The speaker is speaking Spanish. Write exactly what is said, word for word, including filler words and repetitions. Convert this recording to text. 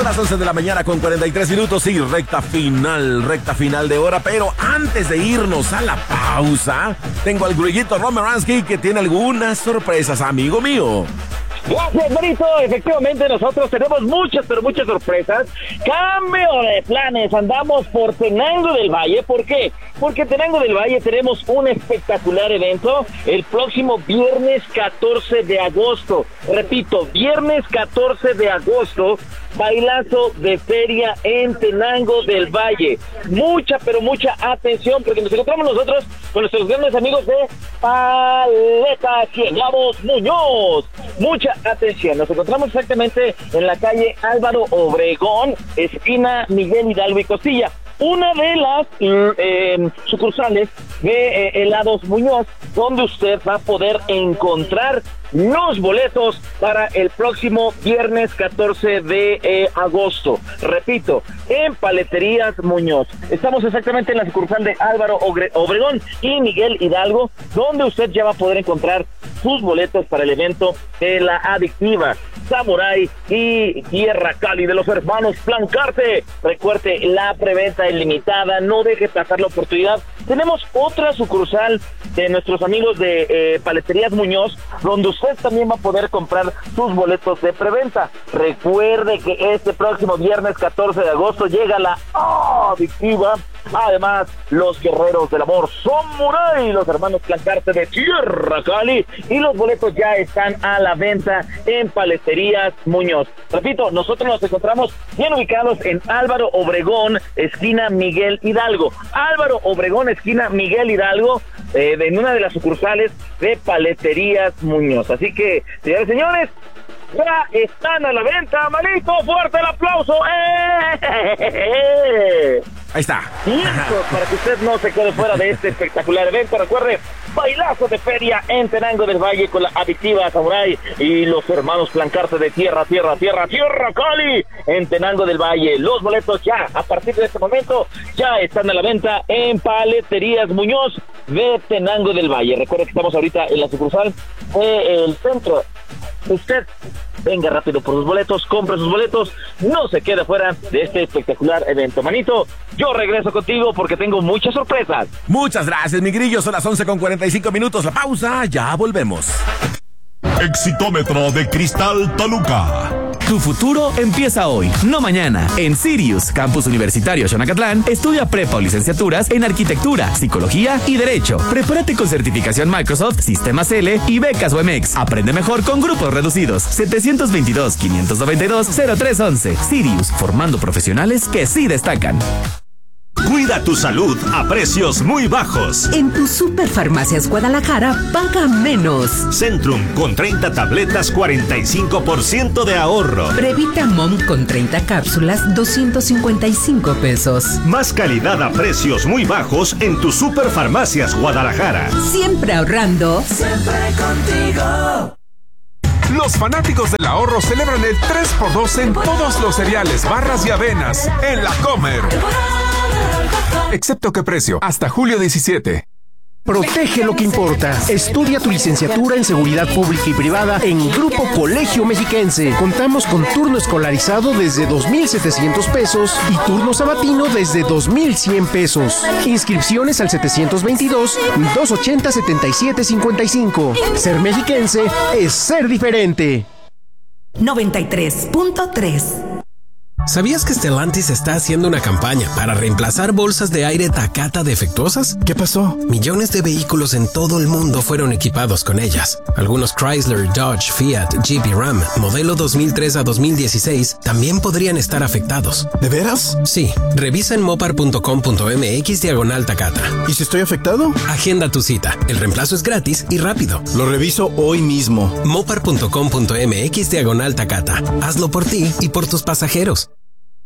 Son las once de la mañana con cuarenta y tres minutos y recta final, recta final de hora. Pero antes de irnos a la pausa, tengo al Grillito Romeransky que tiene algunas sorpresas, amigo mío. Gracias, Marito. Efectivamente, nosotros tenemos muchas, pero muchas sorpresas. Cambio de planes. Andamos por Tenango del Valle. ¿Por qué? Porque en Tenango del Valle tenemos un espectacular evento el próximo viernes catorce de agosto. Repito, viernes catorce de agosto. Bailazo de feria en Tenango del Valle. Mucha, pero mucha atención, porque nos encontramos nosotros con nuestros grandes amigos de Paleta Cienlavos Muñoz. Mucha atención, nos encontramos exactamente en la calle Álvaro Obregón, esquina Miguel Hidalgo y Costilla. Una de las eh, sucursales de eh, Helados Muñoz, donde usted va a poder encontrar los boletos para el próximo viernes catorce de eh, agosto. Repito, en Paleterías Muñoz. Estamos exactamente en la sucursal de Álvaro Obregón y Miguel Hidalgo, donde usted ya va a poder encontrar sus boletos para el evento de la adictiva Samurai y Tierra Cali de los hermanos Plancarte. Recuerde, la preventa es limitada, no deje pasar la oportunidad. Tenemos otra sucursal de nuestros amigos de eh, Paleterías Muñoz, donde usted también va a poder comprar sus boletos de preventa. Recuerde que este próximo viernes catorce de agosto llega la adictiva. Además, los guerreros del amor Samurai, los hermanos Plancarte de Tierra Cali, y los boletos ya están a la venta en Paleterías Muñoz. Repito, nosotros nos encontramos bien ubicados en Álvaro Obregón, esquina Miguel Hidalgo. Álvaro Obregón, esquina Miguel Hidalgo, eh, en una de las sucursales de Paleterías Muñoz. Así que, señores y señores, ya están a la venta, manito, fuerte el aplauso. ¡Eh! Ahí está. Listo, para que usted no se quede fuera de este espectacular evento. Recuerde, bailazo de feria en Tenango del Valle con la adictiva Samurai y los hermanos Plancarte de Tierra, Tierra, Tierra, Tierra Cali en Tenango del Valle. Los boletos ya, a partir de este momento, ya están a la venta en Paleterías Muñoz de Tenango del Valle. Recuerde que estamos ahorita en la sucursal del centro. Usted venga rápido por sus boletos, compre sus boletos, no se quede fuera de este espectacular evento. Manito, yo regreso contigo porque tengo muchas sorpresas. Muchas gracias, mi grillo. Son las once con cuarenta y cinco minutos. La pausa, ya volvemos. Exitómetro de Cristal Toluca. Tu futuro empieza hoy, no mañana. En Sirius, Campus Universitario Xonacatlán, estudia prepa o licenciaturas en Arquitectura, Psicología y Derecho. Prepárate con certificación Microsoft, Sistemas L y becas U M X. Aprende mejor con grupos reducidos. setecientos veintidós, quinientos noventa y dos, cero tres once. Sirius, formando profesionales que sí destacan. Cuida tu salud a precios muy bajos. En tu Superfarmacias Guadalajara, paga menos. Centrum con treinta tabletas, cuarenta y cinco por ciento de ahorro. Previta Mom con treinta cápsulas, doscientos cincuenta y cinco pesos. Más calidad a precios muy bajos en tu Superfarmacias Guadalajara. Siempre ahorrando. Siempre contigo. Los fanáticos del ahorro celebran el tres por dos en todos los cereales, barras y avenas en La Comer. Excepto qué precio, hasta julio diecisiete. Protege lo que importa. Estudia tu licenciatura en Seguridad Pública y Privada en Grupo Colegio Mexiquense. Contamos con turno escolarizado desde dos mil setecientos pesos y turno sabatino desde dos mil cien pesos. Inscripciones al setecientos veintidós, doscientos ochenta, setenta y siete cincuenta y cinco. Ser mexiquense es ser diferente. noventa y tres punto tres. ¿Sabías que Stellantis está haciendo una campaña para reemplazar bolsas de aire Takata defectuosas? ¿Qué pasó? Millones de vehículos en todo el mundo fueron equipados con ellas. Algunos Chrysler, Dodge, Fiat, Jeep y Ram, modelo dos mil tres a dos mil dieciséis, también podrían estar afectados. ¿De veras? Sí. Revisa en mopar punto com punto m x diagonal Takata. ¿Y si estoy afectado? Agenda tu cita. El reemplazo es gratis y rápido. Lo reviso hoy mismo. mopar punto com punto m x diagonal Takata. Hazlo por ti y por tus pasajeros.